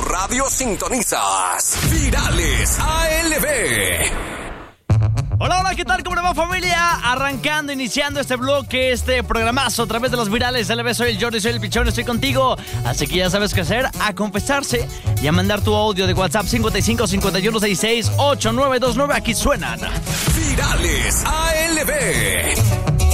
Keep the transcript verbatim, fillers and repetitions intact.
radio sintonizas Virales A L B. Hola, hola, ¿qué tal? ¿Cómo le va, familia? Arrancando, iniciando este bloque, este programazo a través de los Virales A L B. Soy el Jordi, soy el Pichón, estoy contigo. Así que ya sabes qué hacer, a confesarse y a mandar tu audio de WhatsApp cincuenta y cinco, cincuenta y uno, sesenta y seis, ochenta y nueve veintinueve. Aquí suenan Virales A L B.